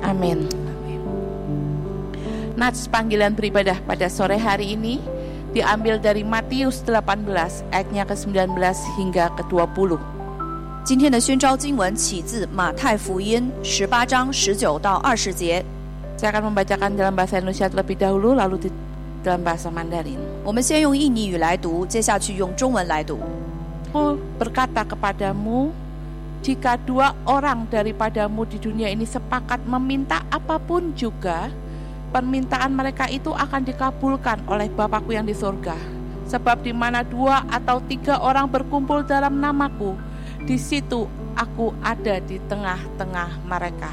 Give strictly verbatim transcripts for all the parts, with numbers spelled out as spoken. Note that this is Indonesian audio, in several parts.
Amin. Nats panggilan beribadah pada sore hari ini diambil dari Matius delapan belas ayatnya ke sembilan belas hingga ke dua puluh. 今天的宣召经文起自马太福音十八章十九到二十节。 Saya akan membacakan dalam bahasa Indonesia terlebih dahulu, lalu di dalam bahasa Mandarin. 我们先用印尼语来读，接下去用中文来读。 Aku berkata kepadamu, jika dua orang daripadamu di dunia ini sepakat meminta apapun juga, permintaan mereka itu akan dikabulkan oleh Bapakku yang di surga. Sebab di mana dua atau tiga orang berkumpul dalam namaku, di situ aku ada di tengah-tengah mereka.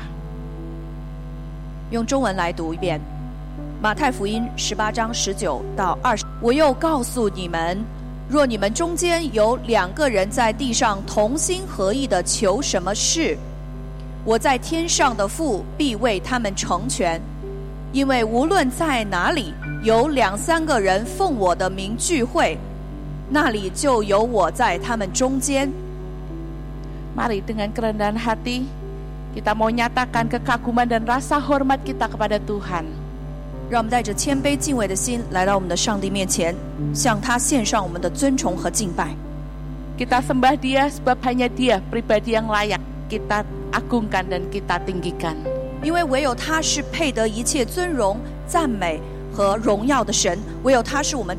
用中文来读一遍，马太福音十八章十九到二十。我又告诉你们，若你们中间有两个人在地上同心合意的求什么事，我在天上的父必为他们成全。因为无论在哪里有两三个人奉我的名聚会，那里就有我在他们中间。 Mari dengan kerendahan hati kita mau nyatakan kekaguman dan rasa hormat kita kepada Tuhan. 让我们带着谦卑敬畏的心来到我们的上帝面前，向他献上我们的尊崇和敬拜。 Kita sembah Dia sebab hanya Dia pribadi yang layak kita agungkan dan kita tinggikan. 因为唯有他是配得一切尊荣、赞美和荣耀的神，唯有他是我们